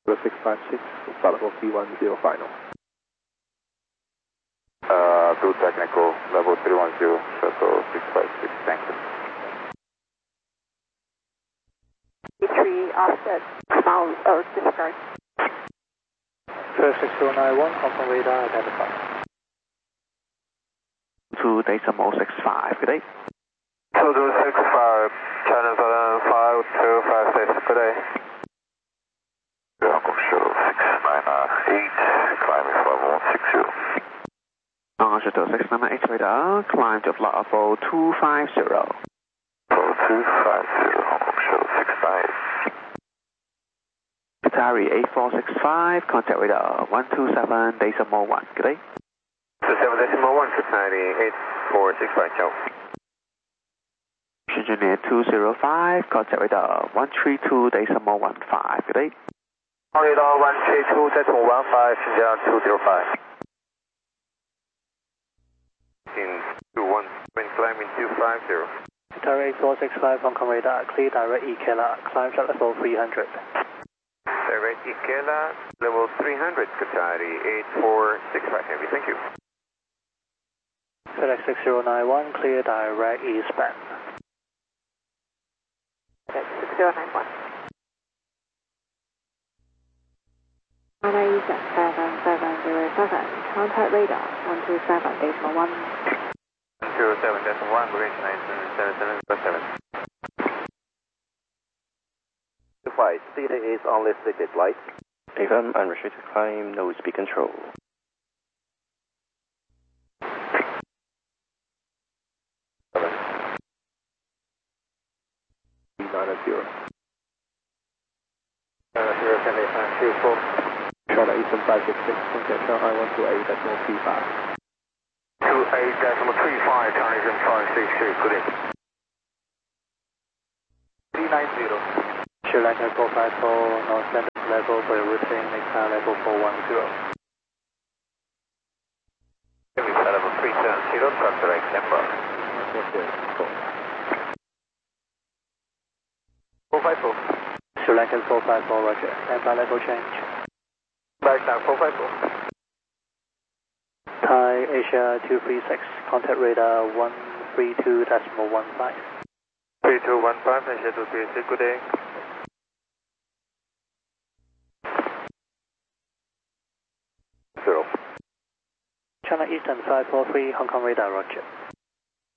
656, start level C10 final. Blue technical, level 310, shuttle 656, thank you. D3 offset, bound or disregard. 6091, confirm radar identified. 2.65, good day. 2265, China Southern 5256, good day. Hong Kong Shuttle 698, climbing for level 160. Shuttle 698 radar, climb to flight level 250. Level 250, Hong Kong Shuttle 698. Qatari 8465, contact radar 127.1, good day. 27.1, Qatari 8465, ciao. Engineer 205, contact radar 132.15, good day. Radar 132.15, Xinjiang 205. 21, wind climbing 250. Qatari 8465, Hong Kong radar, clear direct EKLA, climb flight level 300. Direct EKLA, level 300, Qatari 8465, heavy, thank you. FedEx 6091, clear direct eastbound. FedEx 6091. China Eastern 7707, contact radar 127.1. 127.1, bridge 97707. Flight, data is unrestricted flight. AFM unrestricted climb, no speed control. C90. China Eastern 566, contact Shanghai 128.35. 28.35, China Eastern 566, good day. 390. Sri Lanka 454, North Standard level for your routing, next time level 410. Level 370, truck direct, number. 454. Sri Lanka 454, roger. Standby level change. Back down 454. Thai Asia 236, contact radar 132.15. 3215, Asia 236, good day. China Eastern 543, Hong Kong radar, roger.